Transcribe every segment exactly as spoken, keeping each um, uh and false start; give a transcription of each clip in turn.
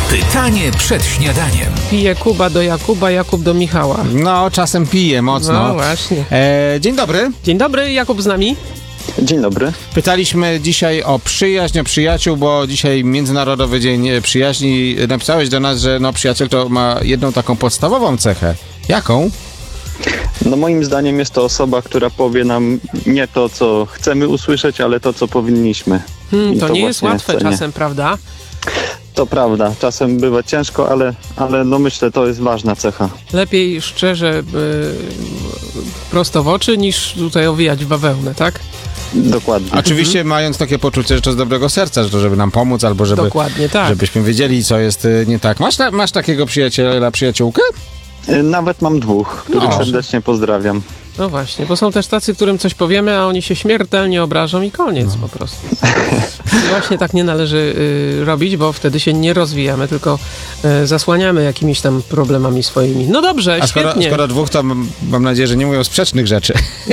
Pytanie przed śniadaniem. Pije Kuba do Jakuba, Jakub do Michała. No, czasem pije mocno. No właśnie. E, dzień dobry. Dzień dobry, Jakub z nami. Dzień dobry. Pytaliśmy dzisiaj o przyjaźń, o przyjaciół, bo dzisiaj Międzynarodowy Dzień Przyjaźni. Napisałeś do nas, że no, przyjaciel to ma jedną taką podstawową cechę. Jaką? No moim zdaniem jest to osoba, która powie nam nie to, co chcemy usłyszeć, ale to, co powinniśmy. Hmm, to, to nie jest łatwe cenię. czasem, prawda? To prawda, czasem bywa ciężko, ale, ale no myślę, to jest ważna cecha. Lepiej szczerze, yy, prosto w oczy, niż tutaj owijać w bawełnę, tak? Dokładnie. Oczywiście Mhm. mając takie poczucie, że to z dobrego serca, że to żeby nam pomóc, albo żeby, Dokładnie, tak. żebyśmy wiedzieli, co jest y, nie tak. Masz, ta, masz takiego przyjaciela, przyjaciółkę? Nawet mam dwóch, których No. serdecznie pozdrawiam. No właśnie, bo są też tacy, którym coś powiemy, a oni się śmiertelnie obrażą i koniec No. po prostu. I właśnie tak nie należy y, robić, bo wtedy się nie rozwijamy, tylko y, zasłaniamy jakimiś tam problemami swoimi. No dobrze, A skoro, świetnie. skoro dwóch, to mam, mam nadzieję, że nie mówią sprzecznych rzeczy.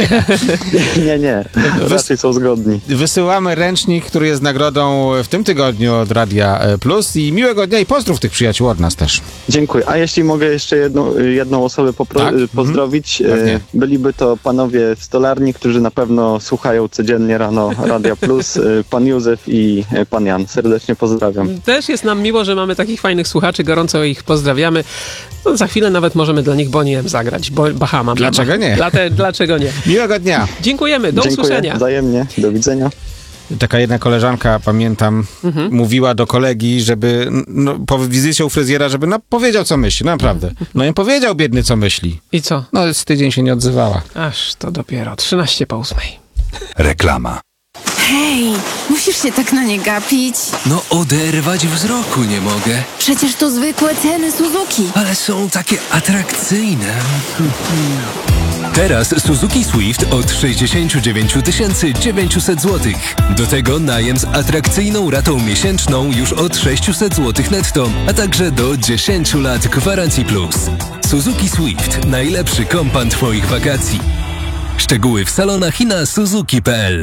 Nie, nie, raczej są zgodni. Wysyłamy ręcznik, który jest nagrodą w tym tygodniu od Radia Plus i miłego dnia i pozdrów tych przyjaciół od nas też. Dziękuję. A jeśli mogę jeszcze jedną, jedną osobę popro- Tak? pozdrowić, Pewnie. e, byliby to panowie w stolarni, którzy na pewno słuchają codziennie rano Radia Plus, e, pan Józef i e, pan Jan. Serdecznie pozdrawiam. Też jest nam miło, że mamy takich fajnych słuchaczy, gorąco ich pozdrawiamy. No, za chwilę nawet możemy dla nich Bonnie M zagrać, bo Bahama. Dlaczego nie? Dlate, dlaczego nie? Miłego dnia. Dziękujemy, do Dziękuję usłyszenia. wzajemnie. Do widzenia. Taka jedna koleżanka, pamiętam, Mhm. mówiła do kolegi, żeby no, po wizycie u fryzjera, żeby no, powiedział, co myśli. No naprawdę. No i powiedział biedny, co myśli. I co? No z tydzień się nie odzywała. Aż to dopiero trzynaście po ósmej. Reklama. Hej, musisz się tak na nie gapić. No oderwać wzroku nie mogę, Przecież to zwykłe ceny Suzuki. ale są takie atrakcyjne. Teraz Suzuki Swift od sześćdziesiąt dziewięć tysięcy dziewięćset złotych. Do tego najem z atrakcyjną ratą miesięczną już od sześćset złotych netto, a także do dziesięć lat gwarancji plus. Suzuki Swift. Najlepszy kompan twoich wakacji. Szczegóły w salonach i na suzuki kropka p l.